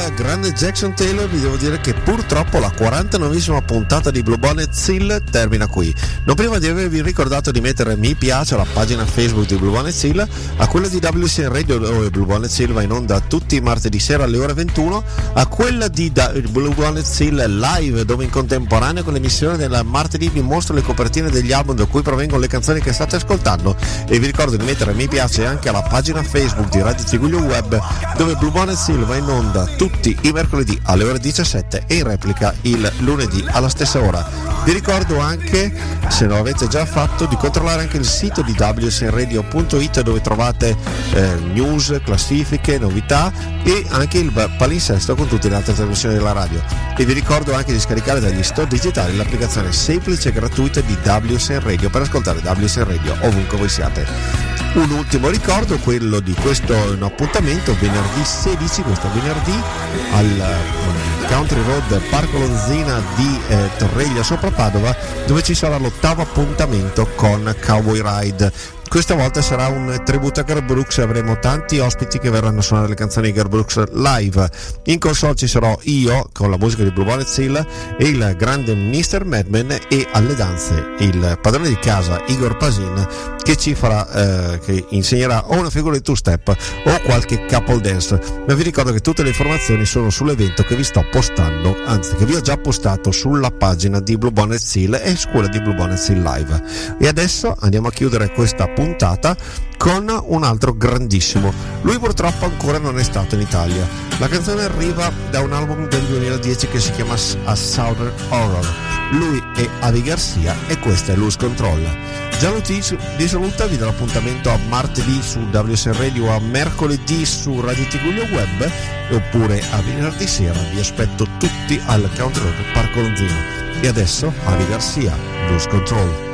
il grande Jackson Taylor, vi devo dire che purtroppo la 49esima puntata di Bluebonnet Seal termina qui. Non prima di avervi ricordato di mettere mi piace alla pagina Facebook di Bluebonnet Seal, a quella di WCN Radio dove Bluebonnet Seal va in onda tutti i martedì sera alle ore 21, a quella di Bluebonnet Seal Live dove in contemporanea con l'emissione del martedì vi mostro le copertine degli album da cui provengono le canzoni che state ascoltando, e vi ricordo di mettere mi piace anche alla pagina Facebook di Radio Tiguglio Web dove Bluebonnet Seal va in onda tutti i mercoledì alle ore 17 e in replica il lunedì alla stessa ora. Vi ricordo anche, se non l'avete già fatto, di controllare anche il sito di wcnradio.it dove trovate news, classifiche, novità e anche il palinsesto con tutte le altre trasmissioni della radio. E vi ricordo anche di scaricare dagli store digitali l'applicazione semplice e gratuita di WCN Radio per ascoltare WCN Radio ovunque voi siate. Un ultimo ricordo, quello di questo appuntamento venerdì 16, questo venerdì al Country Road Parco Lonzina di Torreglia sopra Padova, dove ci sarà l'8º appuntamento con Cowboy Ride. Questa volta sarà un tributo a Garth Brooks e avremo tanti ospiti che verranno a suonare le canzoni di Garth Brooks live. In console ci sarò io con la musica di Bluebonnet Seal e il grande Mr. Madman, e alle danze il padrone di casa Igor Pasin che ci farà che insegnerà o una figura di two step o qualche couple dance. Ma vi ricordo che tutte le informazioni sono sull'evento che vi sto postando, anzi che vi ho già postato sulla pagina di Bluebonnet Seal e su quella di Bluebonnet Seal Live. E adesso andiamo a chiudere questa puntata con un altro grandissimo. Lui purtroppo ancora non è stato in Italia. La canzone arriva da un album del 2010 che si chiama A Southern Horror. Lui è Avi Garcia e questa è Lose Control. Gianluigi di saluta, vi do l'appuntamento a martedì su WCN Radio, a mercoledì su Radio Tiguglio Web oppure a venerdì sera. Vi aspetto tutti al Country Road Parco Lonzino. E adesso Avi Garcia, Lose Control.